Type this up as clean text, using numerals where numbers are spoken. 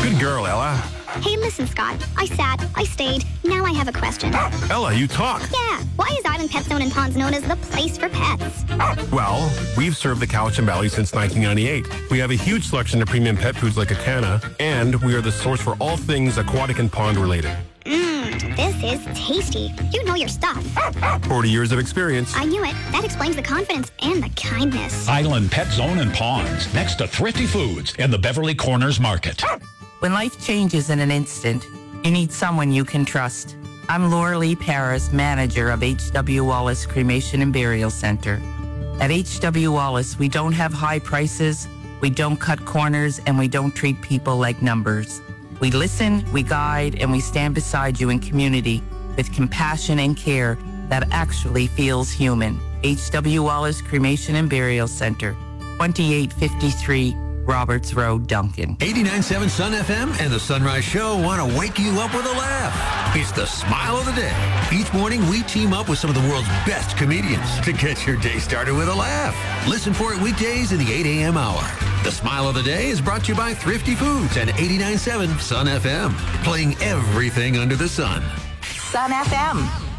Good girl, Ella. Hey, listen, Scott. I sat, I stayed. Now I have a question. Ella, you talk. Yeah, why is Island Pet Zone and Ponds known as the place for pets? Well, we've served the Cowichan Valley since 1998. We have a huge selection of premium pet foods like Acana, and we are the source for all things aquatic and pond related. This is tasty. You know your stuff. 40 years of experience. I knew it. That explains the confidence and the kindness. Island Pet Zone and Ponds, next to Thrifty Foods in the Beverly Corners Market. When life changes in an instant, you need someone you can trust. I'm Laura Lee Paris, manager of H.W. Wallace Cremation and Burial Center. At H.W. Wallace, we don't have high prices, we don't cut corners, and we don't treat people like numbers. We listen, we guide, and we stand beside you in community with compassion and care that actually feels human. H.W. Wallace Cremation and Burial Center, 2853 Roberts Road, Duncan. 89.7 Sun FM and the Sunrise Show want to wake you up with a laugh. It's the Smile of the Day. Each morning, we team up with some of the world's best comedians to get your day started with a laugh. Listen for it weekdays in the 8 a.m. hour. The Smile of the Day is brought to you by Thrifty Foods and 89.7 Sun FM, playing everything under the sun. Sun FM.